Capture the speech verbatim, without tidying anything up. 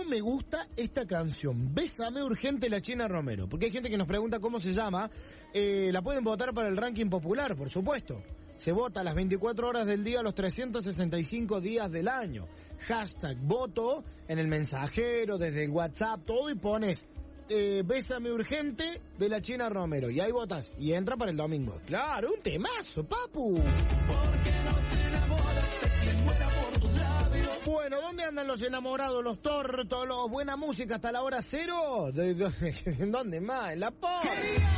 me gusta esta canción? Bésame urgente, la China Romero. Porque hay gente que nos pregunta cómo se llama. Eh, la pueden votar para el ranking popular, por supuesto. Se vota las veinticuatro horas del día, los trescientos sesenta y cinco días del año. Hashtag voto en el mensajero, desde el WhatsApp, todo, y pones eh, Bésame urgente de la China Romero. Y ahí votas. Y entra para el domingo. Claro, un temazo, papu. Porque no te enamoras de quien muera por tus labios. Bueno, ¿dónde andan los enamorados, los tortos, los buena música hasta la hora cero? ¿De, de, de, ¿Dónde más? ¿En la por?